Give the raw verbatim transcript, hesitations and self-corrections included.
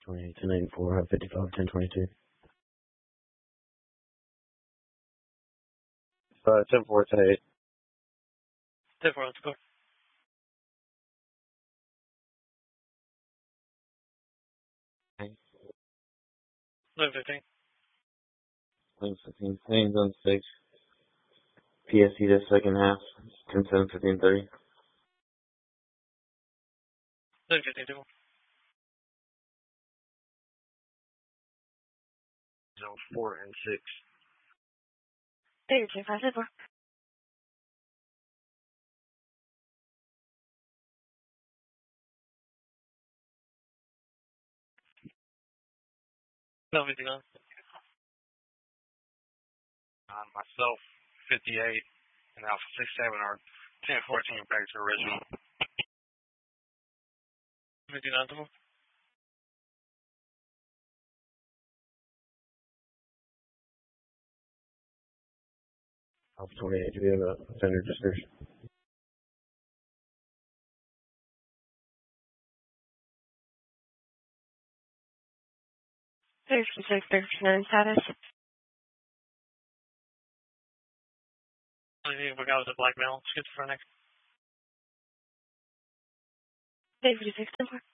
twenty-eight, ten eighty-four, fifty-five, ten twenty-two. Uh, ten four, ten eight. ten four, let's go. eleven fifteen. eleven fifteen, Plains on six. P S C the second half, ten seven, fifteen thirty. eleven fifteen, two. Zone four and six. Thank you, five four. eleven fifty-nine. Uh, myself, fifty-eight, and Alpha six seven are ten fourteen back to original. fifty-nine, two. Alpha twenty-eight, do we have a center description? thirty-six, thirty-nine status. I think we got was a black male, schizophrenic. fifty-six, ten four.